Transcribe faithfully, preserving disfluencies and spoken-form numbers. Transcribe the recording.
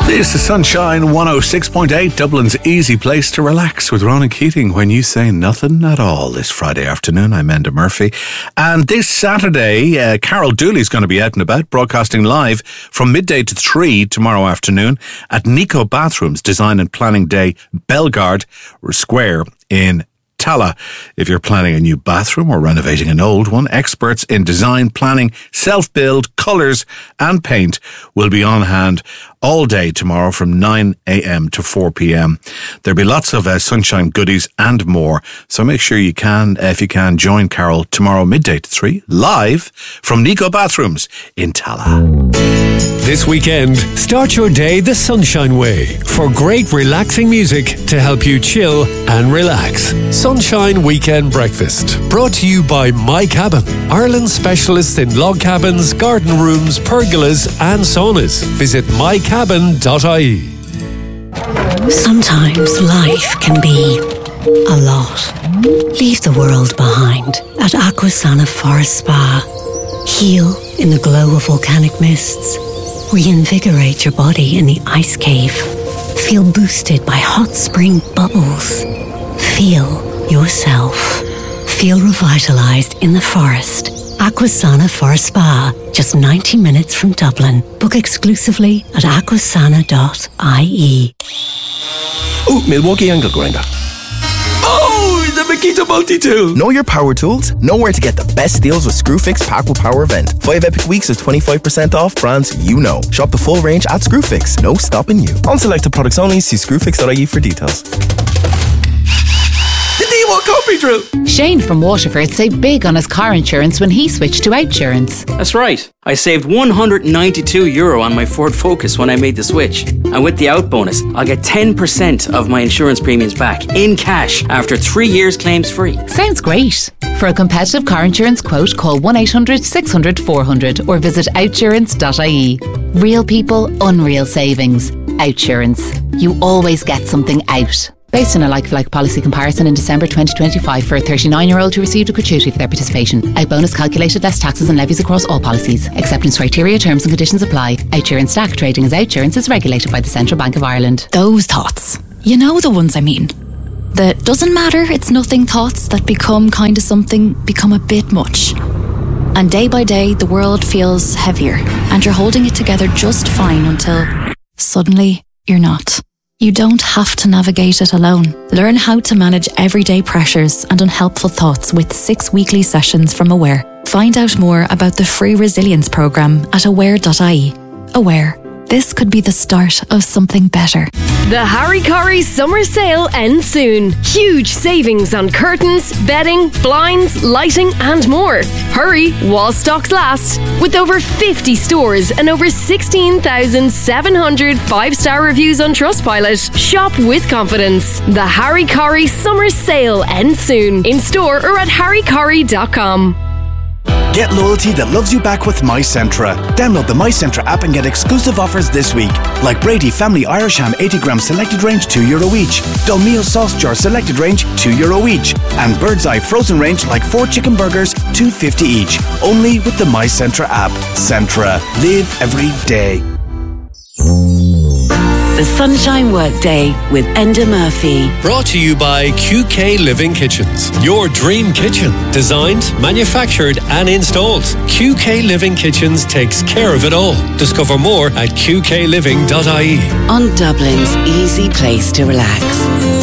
This is Sunshine one oh six point eight, Dublin's easy place to relax with Ronan Keating when you say nothing at all. This Friday afternoon, I'm Enda Murphy. And this Saturday, uh, Carol Dooley's going to be out and about, broadcasting live from midday to three tomorrow afternoon at Nico Bathrooms Design and Planning Day, Bellegarde Square in Tala. If you're planning a new bathroom or renovating an old one, experts in design, planning, self-build, colours and paint will be on hand all day tomorrow from nine a.m. to four p.m. There'll be lots of uh, sunshine goodies and more. So make sure you can, uh, if you can, join Carol tomorrow midday to three, live from Nico Bathrooms in Tala. This weekend, start your day the Sunshine way for great relaxing music to help you chill and relax. Sunshine Weekend Breakfast, brought to you by My Cabin, Ireland's specialist in log cabins, garden rooms, pergolas and saunas. Visit my cabin dot I E. Sometimes life can be a lot. Leave the world behind at Aquasana Forest Spa. Heal in the glow of volcanic mists. Reinvigorate your body in the ice cave. Feel boosted by hot spring bubbles. Feel yourself. Feel revitalized in the forest. Aquasana Forest Spa, just ninety minutes from Dublin. Book exclusively at aquasana dot I E. Oh, Milwaukee angle grinder. Oh, the Makita multi-tool. Know your power tools? Know where to get the best deals with Screwfix Pack with Power event. Five epic weeks of twenty-five percent off brands you know. Shop the full range at Screwfix. No stopping you. On selected products only. See screwfix dot I E for details. The D one copy drill. Shane from Waterford saved big on his car insurance when he switched to Outsurance. That's right. I saved one hundred ninety-two euro on my Ford Focus when I made the switch. And with the out bonus, I'll get ten percent of my insurance premiums back in cash after three years claims free. Sounds great. For a competitive car insurance quote, call one eight hundred six hundred four hundred or visit outsurance dot I E. Real people, unreal savings. Outsurance. You always get something out. Based on a like-for-like policy comparison in December twenty twenty-five for a thirty-nine-year-old who received a gratuity for their participation. Out bonus calculated less taxes and levies across all policies. Acceptance criteria, terms and conditions apply. Outsurance Stack trading as Outsurance is regulated by the Central Bank of Ireland. Those thoughts. You know the ones I mean. The doesn't matter, it's nothing thoughts that become kind of something, become a bit much. And day by day, the world feels heavier and you're holding it together just fine until suddenly you're not. You don't have to navigate it alone. Learn how to manage everyday pressures and unhelpful thoughts with six weekly sessions from Aware. Find out more about the free resilience programme at aware dot I E. Aware. This could be the start of something better. The Harry Corrie summer sale ends soon. Huge savings on curtains, bedding, blinds, lighting and more. Hurry while stocks last. With over fifty stores and over sixteen thousand seven hundred five-star reviews on Trustpilot, shop with confidence. The Harry Corrie summer sale ends soon. In store or at harry corrie dot com. Get loyalty that loves you back with MyCentra. Download the MyCentra app and get exclusive offers this week. Like Brady Family Irish Ham eighty gram selected range two euro each. Dolmio Sauce Jar selected range two euro each. And Bird's Eye frozen range like four chicken burgers two fifty each. Only with the MyCentra app. Centra. Live every day. The Sunshine Workday with Enda Murphy. Brought to you by Q K Living Kitchens. Your dream kitchen. Designed, manufactured and installed. Q K Living Kitchens takes care of it all. Discover more at q k living dot I E. On Dublin's easy place to relax.